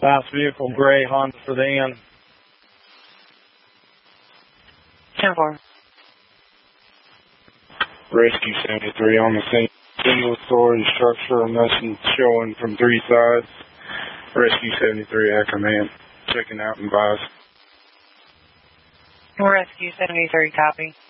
Last vehicle, gray Honda sedan. 10-4. Rescue 73 on the scene. Single story structure, nothing showing from 3 sides. Rescue 73 at command. Checking out and advise. Rescue 73, copy.